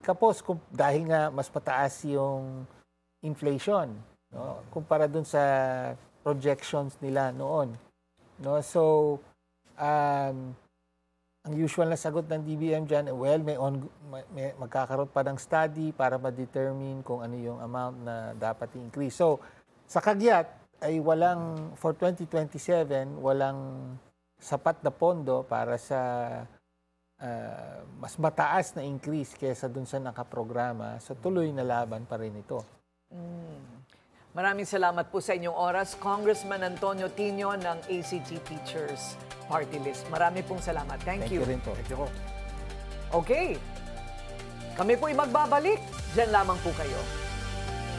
Kapos dahil nga mas mataas yung inflation, no? Kumpara dun sa projections nila noon, no? So, ang usual na sagot ng DBM dyan, well, magkakaroon pa ng study para ma-determine kung ano yung amount na dapat i-increase. So, sa kagyat ay for 2027, walang sapat na pondo para sa mas mataas na increase kaysa dun sa nakaprograma. So, tuloy na laban pa rin ito. Maraming salamat po sa inyong oras, Congressman Antonio Tino ng ACT Teachers Party List. Marami pong salamat. Thank you. Thank you rin po. Thank you po. Okay. Kami po'y magbabalik. Diyan lamang po kayo.